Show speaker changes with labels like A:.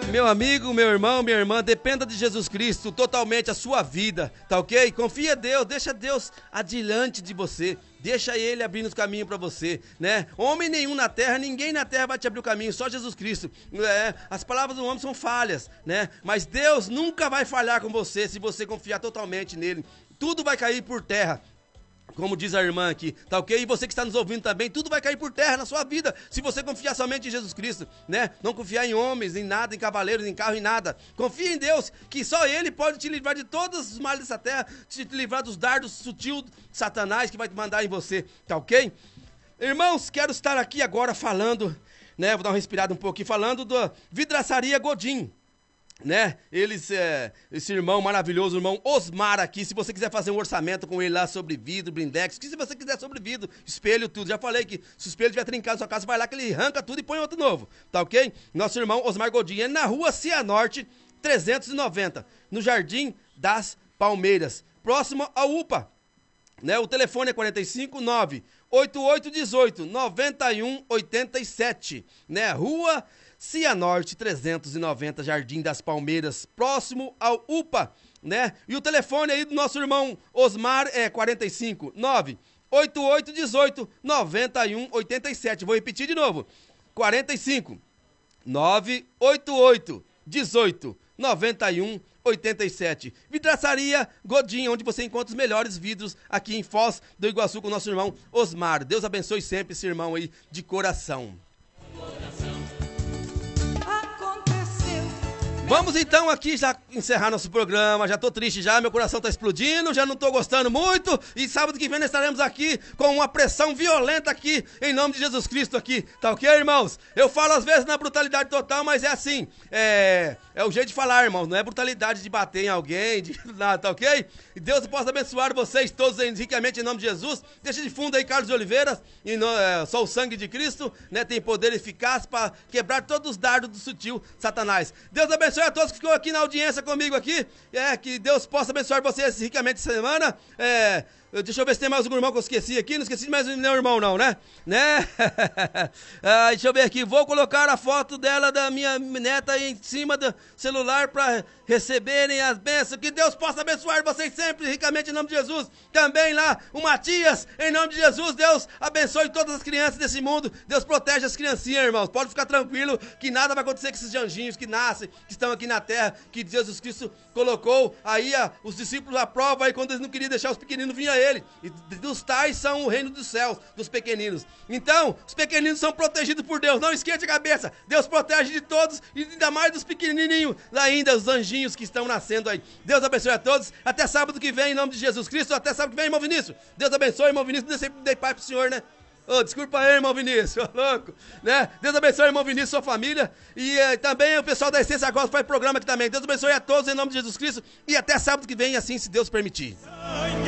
A: Meu amigo, meu irmão, minha irmã, dependa de Jesus Cristo totalmente a sua vida, tá ok? Confia em Deus, deixa Deus adiante de você. Deixa Ele abrindo os caminhos para você, né? Homem nenhum na terra, ninguém na terra vai te abrir o caminho, só Jesus Cristo. As palavras do homem são falhas, né? Mas Deus nunca vai falhar com você se você confiar totalmente nele. Tudo vai cair por terra. Como diz a irmã aqui, tá ok? E você que está nos ouvindo também, tudo vai cair por terra na sua vida, se você confiar somente em Jesus Cristo, né? Não confiar em homens, em nada, em cavaleiros, em carro, em nada. Confia em Deus, que só Ele pode te livrar de todos os males dessa terra, te livrar dos dardos sutil de Satanás que vai te mandar em você, tá ok? Irmãos, quero estar aqui agora falando, né? Vou dar uma respirada um pouquinho, falando da Vidraçaria Godin. Né? Esse irmão maravilhoso, o irmão Osmar aqui, se você quiser fazer um orçamento com ele lá sobre vidro, blindex, que se você quiser sobre vidro, espelho, tudo, já falei que se o espelho estiver trincado na sua casa, vai lá que ele arranca tudo e põe outro novo, tá ok? Nosso irmão Osmar Godinho é na rua Cianorte 390, no Jardim das Palmeiras, próximo ao UPA, né? O telefone é 459 8818 9187, né? Rua Cianorte 390, Jardim das Palmeiras, próximo ao UPA, né? E o telefone aí do nosso irmão Osmar é 45 98818 9187. Vou repetir de novo. 45 98818 9187. Vidraçaria Godin, onde você encontra os melhores vidros aqui em Foz do Iguaçu com o nosso irmão Osmar. Deus abençoe sempre esse irmão aí de coração. Vamos então aqui já encerrar nosso programa, já tô triste já, meu coração tá explodindo, já não tô gostando muito, e sábado que vem nós estaremos aqui com uma pressão violenta aqui, em nome de Jesus Cristo aqui, tá ok, irmãos? Eu falo às vezes na brutalidade total, mas é assim, é o jeito de falar, irmãos, não é brutalidade de bater em alguém, de nada, tá ok? E Deus possa abençoar vocês todos ricamente em nome de Jesus. Deixa de fundo aí Carlos de Oliveira, só o sangue de Cristo, né, tem poder eficaz para quebrar todos os dardos do sutil Satanás. Deus abençoe a todos que ficou aqui na audiência comigo aqui, que Deus possa abençoar vocês ricamente essa semana. Deixa eu ver se tem mais algum irmão que eu esqueci aqui, não esqueci de mais nenhum irmão não, né? Deixa eu ver aqui, vou colocar a foto dela, da minha neta aí em cima do celular para receberem as bênçãos, que Deus possa abençoar vocês sempre ricamente em nome de Jesus. Também lá, o Matias, em nome de Jesus, Deus abençoe todas as crianças desse mundo, Deus protege as criancinhas, irmãos, pode ficar tranquilo que nada vai acontecer com esses anjinhos que nascem, que estão aqui na terra, que Jesus Cristo colocou aí os discípulos à prova aí quando eles não queriam deixar os pequeninos vir a ele, e dos tais são o reino dos céus, dos pequeninos. Então, os pequeninos são protegidos por Deus, não esquente a cabeça, Deus protege de todos, e ainda mais dos pequenininhos, ainda os anjinhos que estão nascendo aí. Deus abençoe a todos, até sábado que vem, em nome de Jesus Cristo, até sábado que vem, irmão Vinícius. Deus abençoe, irmão Vinícius, dê paz pro senhor, né? Desculpa aí, irmão Vinícius, louco, né? Deus abençoe, irmão Vinícius, sua família, e também o pessoal da Essência Gospel faz programa aqui também. Deus abençoe a todos, em nome de Jesus Cristo, e até sábado que vem, assim, se Deus permitir.